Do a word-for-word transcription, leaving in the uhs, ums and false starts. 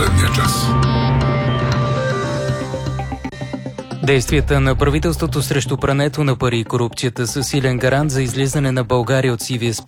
последния час. Действията на правителството срещу прането на пари и корупцията са силен гарант за излизане на България от сивия списък